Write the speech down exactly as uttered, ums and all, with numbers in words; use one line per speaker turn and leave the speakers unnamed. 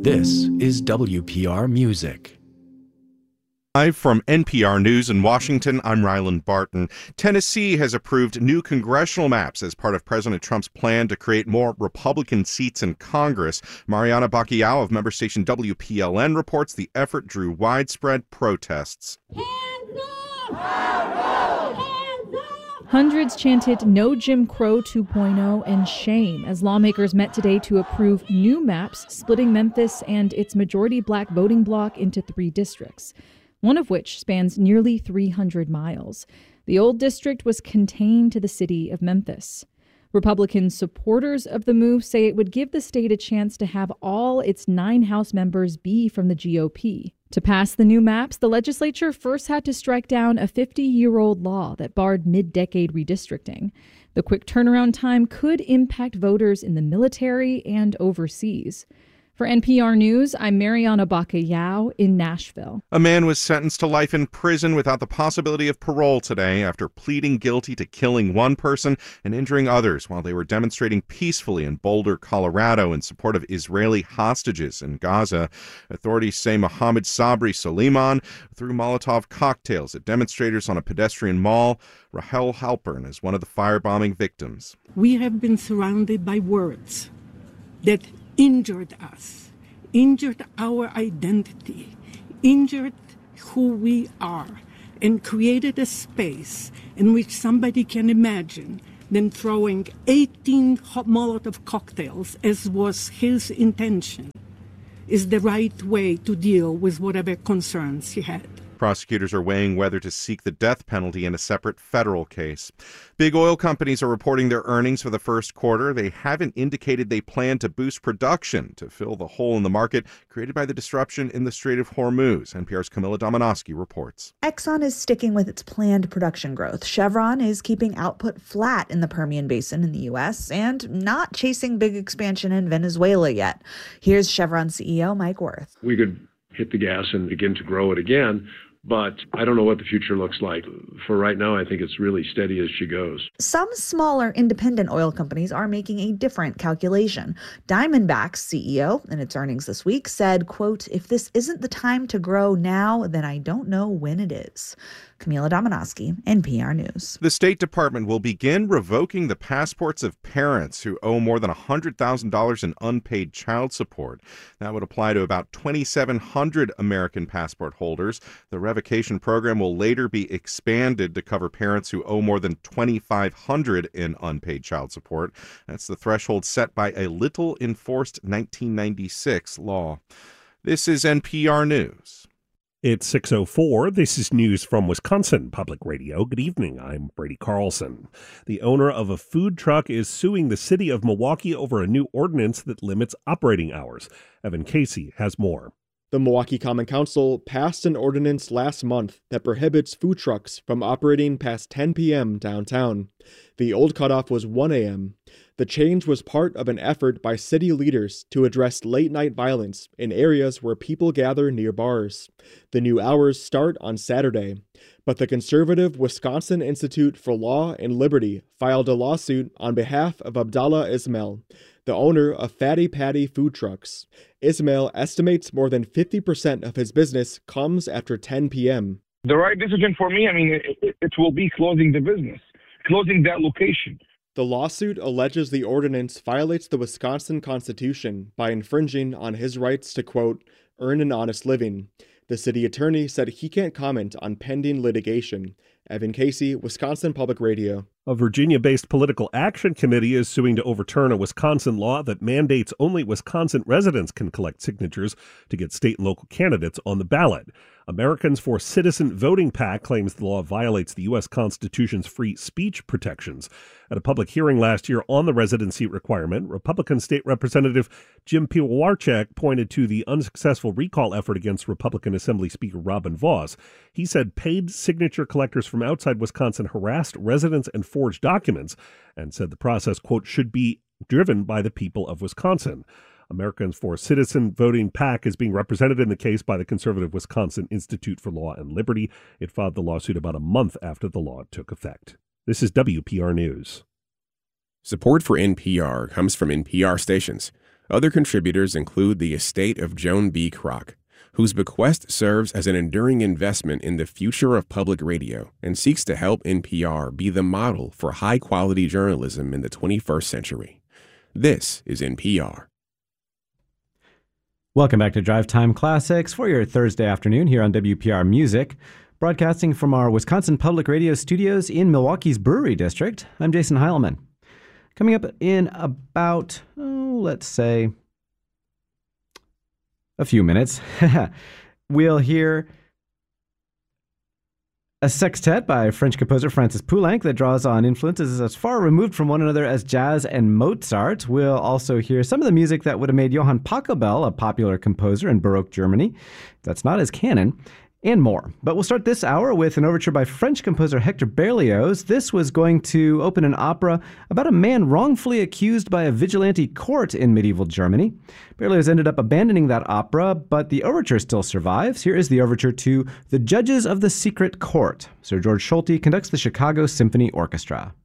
This is W P R Music.
Live from N P R News in Washington, I'm Ryland Barton. Tennessee has approved new congressional maps as part of President Trump's plan to create more Republican seats in Congress. Mariana Bacallao of member station W P L N reports the effort drew widespread protests.
Hands up! Hands up! Hands up!
Hundreds chanted "No Jim Crow two point oh" and shame as lawmakers met today to approve new maps splitting Memphis and its majority black voting bloc into three districts, one of which spans nearly three hundred miles. The old district was contained to the city of Memphis. Republican supporters of the move say it would give the state a chance to have all its nine House members be from the G O P. To pass the new maps, the legislature first had to strike down a fifty-year-old law that barred mid-decade redistricting. The quick turnaround time could impact voters in the military and overseas. For N P R News, I'm Mariana Bacallao in Nashville.
A man was sentenced to life in prison without the possibility of parole today after pleading guilty to killing one person and injuring others while they were demonstrating peacefully in Boulder, Colorado in support of Israeli hostages in Gaza. Authorities say Mohammed Sabri Suleiman threw Molotov cocktails at demonstrators on a pedestrian mall. Rahel Halpern is one of the firebombing victims.
We have been surrounded by words that injured us, injured our identity, injured who we are, and created a space in which somebody can imagine them throwing eighteen Molotov cocktails, as was his intention, is the right way to deal with whatever concerns he had.
Prosecutors are weighing whether to seek the death penalty in a separate federal case. Big oil companies are reporting their earnings for the first quarter. They haven't indicated they plan to boost production to fill the hole in the market created by the disruption in the Strait of Hormuz. N P R's Camilla Domonoske reports.
Exxon is sticking with its planned production growth. Chevron is keeping output flat in the Permian Basin in the U S and not chasing big expansion in Venezuela yet. Here's Chevron C E O Mike Wirth.
We could hit the gas and begin to grow it again, but I don't know what the future looks like. For right now, I think it's really steady as she goes.
Some smaller independent oil companies are making a different calculation. Diamondback's C E O, in its earnings this week, said, quote, "If this isn't the time to grow now, then I don't know when it is." Camila Domonoske, N P R News.
The State Department will begin revoking the passports of parents who owe more than one hundred thousand dollars in unpaid child support. That would apply to about twenty-seven hundred American passport holders. The revocation program will later be expanded to cover parents who owe more than twenty-five hundred dollars in unpaid child support. That's the threshold set by a little-enforced nineteen ninety-six law. This is N P R News.
It's six oh four. This is news from Wisconsin Public Radio. Good evening. I'm Brady Carlson. The owner of a food truck is suing the city of Milwaukee over a new ordinance that limits operating hours. Evan Casey has more.
The Milwaukee Common Council passed an ordinance last month that prohibits food trucks from operating past ten p.m. downtown. The old cutoff was one a.m. The change was part of an effort by city leaders to address late-night violence in areas where people gather near bars. The new hours start on Saturday, but the conservative Wisconsin Institute for Law and Liberty filed a lawsuit on behalf of Abdallah Ismail, the owner of Fatty Patty food trucks. Ismail estimates more than fifty percent of his business comes after ten p.m.
The right decision for me, I mean, it, it will be closing the business, closing that location.
The lawsuit alleges the ordinance violates the Wisconsin Constitution by infringing on his rights to, quote, earn an honest living. The city attorney said he can't comment on pending litigation. Evan Casey, Wisconsin Public Radio.
A Virginia-based political action committee is suing to overturn a Wisconsin law that mandates only Wisconsin residents can collect signatures to get state and local candidates on the ballot. Americans for Citizen Voting PAC claims the law violates the U S Constitution's free speech protections. At a public hearing last year on the residency requirement, Republican State Representative Jim Piwowarchak pointed to the unsuccessful recall effort against Republican Assembly Speaker Robin Vos. He said paid signature collectors from outside Wisconsin harassed residents and forged documents, and said the process, quote, should be driven by the people of Wisconsin. Americans for Citizen Voting PAC is being represented in the case by the conservative Wisconsin Institute for Law and Liberty. It filed the lawsuit about a month after the law took effect. This is W P R News.
Support for N P R comes from N P R stations. Other contributors include the estate of Joan B. Kroc, whose bequest serves as an enduring investment in the future of public radio and seeks to help N P R be the model for high-quality journalism in the twenty-first century. This is N P R.
Welcome back to Drive Time Classics for your Thursday afternoon here on W P R Music. Broadcasting from our Wisconsin Public Radio studios in Milwaukee's Brewery District, I'm Jason Heilman. Coming up in about, oh, let's say, a few minutes, we'll hear a sextet by French composer Francis Poulenc that draws on influences as far removed from one another as jazz and Mozart. We'll also hear some of the music that would have made Johann Pachelbel a popular composer in Baroque Germany. That's not his canon. And more. But we'll start this hour with an overture by French composer Hector Berlioz. This was going to open an opera about a man wrongfully accused by a vigilante court in medieval Germany. Berlioz ended up abandoning that opera, but the overture still survives. Here is the overture to The Judges of the Secret Court. Sir George Solti conducts the Chicago Symphony Orchestra.